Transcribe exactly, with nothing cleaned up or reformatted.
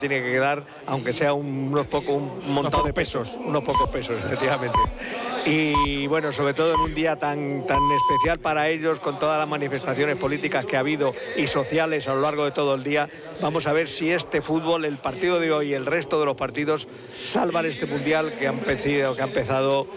Tiene que quedar, aunque sea un, unos pocos, un montón de pesos, unos pocos pesos, efectivamente. Y bueno, sobre todo en un día tan, tan especial para ellos, con todas las manifestaciones políticas que ha habido y sociales a lo largo de todo el día, vamos a ver si este fútbol, el partido de hoy y el resto de los partidos, salvan este mundial que ha empezado, que ha empezado